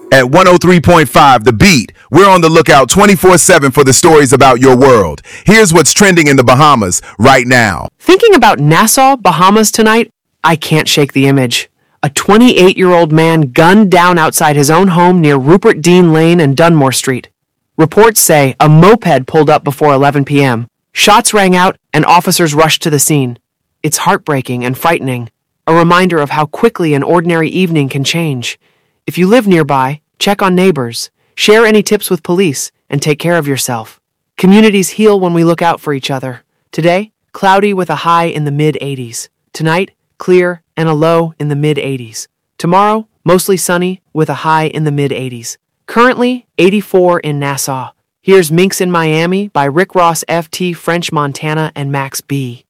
At 103.5 The Beat, we're on the lookout 24/7 for the stories about your world. Here's what's trending in the Bahamas right now. Thinking about Nassau, Bahamas tonight, I can't shake the image. A 28-year-old man gunned down outside his own home near Rupert Dean Lane and Dunmore Street. Reports say a moped pulled up before 11 p.m. Shots rang out and officers rushed to the scene. It's heartbreaking and frightening, a reminder of how quickly an ordinary evening can change. If you live nearby, check on neighbors, share any tips with police, and take care of yourself. Communities heal when we look out for each other. Today, cloudy with a high in the mid-80s. Tonight, clear and a low in the mid-80s. Tomorrow, mostly sunny with a high in the mid-80s. Currently, 84 in Nassau. Here's Minks in Miami by Rick Ross, FT, French Montana, and Max B.